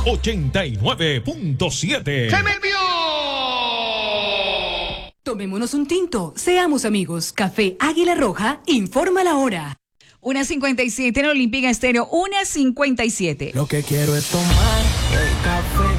89.7. ¡Se me envió! Tomémonos un tinto, seamos amigos. Café Águila Roja informa la hora. 1:57 en Olímpica Estéreo, 1:57. Lo que quiero es tomar el café